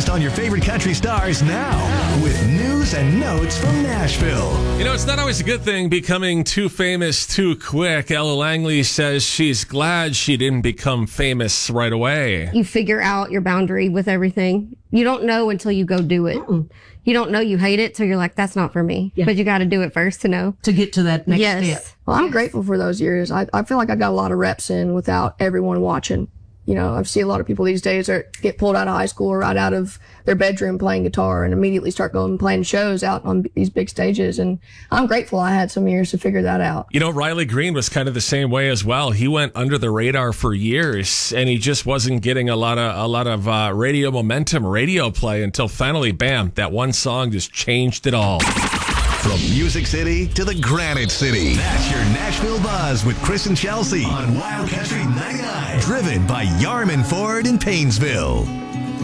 latest on your favorite country stars now with news and notes from Nashville. You know, it's not always a good thing becoming too famous too quick. Ella Langley says she's glad she didn't become famous right away. You figure out your boundary with everything. You don't know until you go do it. You don't know you hate it till you're like, that's not for me. Yeah. But you got to do it first to know. To get to that next step. Well, I'm grateful for those years. I feel like I got a lot of reps in without everyone watching. You know, I see a lot of people these days that get pulled out of high school or right out of their bedroom playing guitar and immediately start going and playing shows out on these big stages. And I'm grateful I had some years to figure that out. You know, Riley Green was kind of the same way as well. He went under the radar for years and he just wasn't getting a lot of radio momentum, radio play until finally, bam, that one song just changed it all. From Music City to the Granite City. That's your Nashville Buzz with Chris and Chelsea on Wild Country 99. Driven by Yarman Ford in Paynesville.